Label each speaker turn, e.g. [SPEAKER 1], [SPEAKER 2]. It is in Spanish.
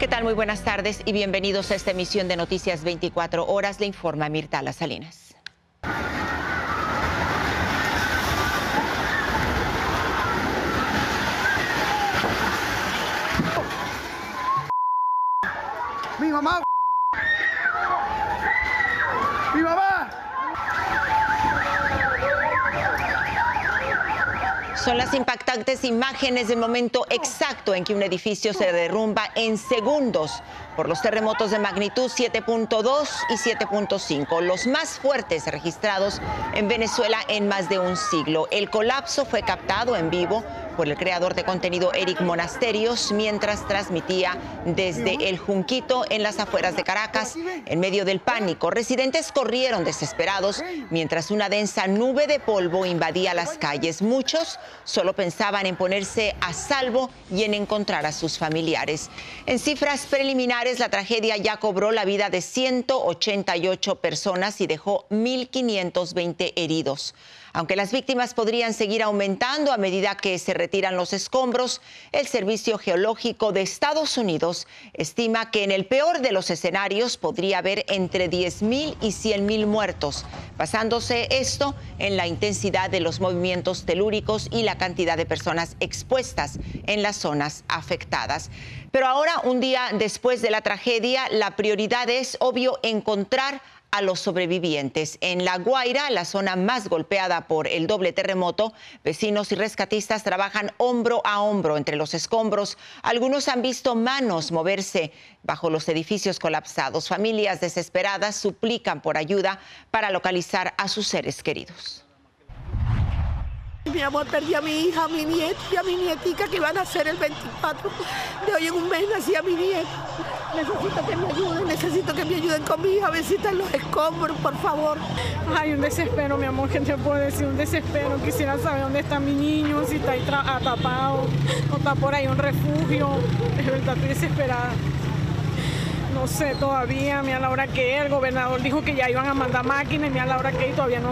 [SPEAKER 1] ¿Qué tal? Muy buenas tardes y bienvenidos a esta emisión de Noticias 24 Horas. Le informa Mirtala Salinas.
[SPEAKER 2] ¡Mi mamá! ¡Mi mamá!
[SPEAKER 1] Son las impactantes imágenes del momento exacto en que un edificio se derrumba en segundos por los terremotos de magnitud 7.2 y 7.5, los más fuertes registrados en Venezuela en más de un siglo. El colapso fue captado en vivo por el creador de contenido Eric Monasterios mientras transmitía desde El Junquito en las afueras de Caracas. En medio del pánico, residentes corrieron desesperados mientras una densa nube de polvo invadía las calles. Muchos solo pensaban en ponerse a salvo y en encontrar a sus familiares. En cifras preliminares, la tragedia ya cobró la vida de 188 personas y dejó 1.520 heridos. Aunque las víctimas podrían seguir aumentando a medida que se retiran los escombros, el Servicio Geológico de Estados Unidos estima que en el peor de los escenarios podría haber entre 10.000 y 100.000 muertos, basándose esto en la intensidad de los movimientos telúricos y la cantidad de personas expuestas en las zonas afectadas. Pero ahora, un día después de la tragedia, la prioridad es, obvio, encontrar a los sobrevivientes. En La Guaira, la zona más golpeada por el doble terremoto, vecinos y rescatistas trabajan hombro a hombro entre los escombros. Algunos han visto manos moverse bajo los edificios colapsados. Familias desesperadas suplican por ayuda para localizar a sus seres queridos.
[SPEAKER 3] Mi amor, perdí a mi hija, a mi nieto y a mi nietica que van a nacer el 24 de hoy. En un mes nací a mi nieto. Necesito que me ayuden con mi hija, a ver si están los escombros, por favor.
[SPEAKER 4] Ay, un desespero, mi amor, ¿qué te puedo decir? Un desespero. Quisiera saber dónde está mi niño, si está ahí atrapado o está por ahí un refugio. Es verdad, estoy desesperada. No sé todavía, mira la hora que el gobernador dijo que ya iban a mandar máquinas, mira la hora que todavía no